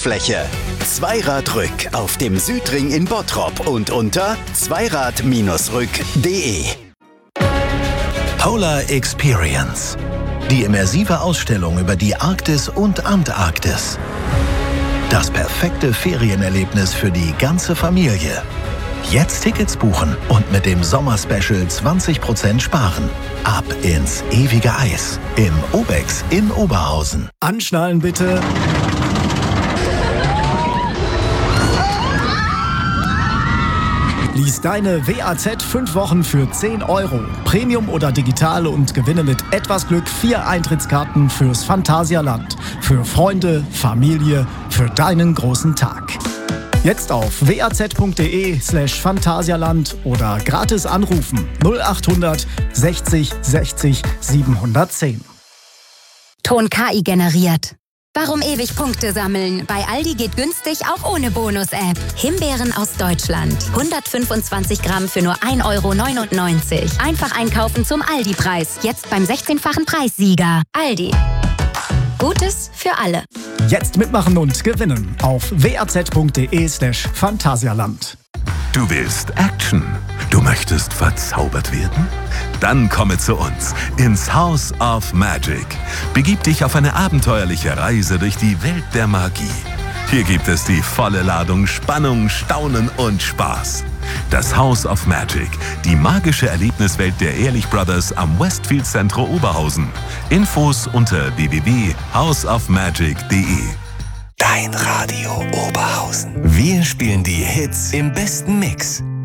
Ladefläche. Zweiradrück auf dem Südring in Bottrop und unter zweirad-rück.de. Polar Experience. Die immersive Ausstellung über die Arktis und Antarktis. Das perfekte Ferienerlebnis für die ganze Familie. Jetzt Tickets buchen und mit dem Sommerspecial 20% sparen. Ab ins ewige Eis im Obex in Oberhausen. Anschnallen bitte. Lies deine WAZ 5 Wochen für 10 €. Premium oder digital und gewinne mit etwas Glück 4 Eintrittskarten fürs Phantasialand. Für Freunde, Familie, für deinen großen Tag. Jetzt auf waz.de/Phantasialand oder gratis anrufen 0800 60 60 710. Ton KI generiert. Warum ewig Punkte sammeln? Bei Aldi geht günstig auch ohne Bonus-App. Himbeeren aus Deutschland. 125 Gramm für nur 1,99 €. Einfach einkaufen zum Aldi-Preis. Jetzt beim 16-fachen Preissieger. Aldi. Gutes für alle. Jetzt mitmachen und gewinnen auf waz.de/Phantasialand. Du willst Action? Du möchtest verzaubert werden? Dann komme zu uns ins House of Magic. Begib dich auf eine abenteuerliche Reise durch die Welt der Magie. Hier gibt es die volle Ladung Spannung, Staunen und Spaß. Das House of Magic, die magische Erlebniswelt der Ehrlich Brothers am Westfield Centro Oberhausen. Infos unter www.houseofmagic.de. Dein Radio Oberhausen. Wir spielen die Hits im besten Mix.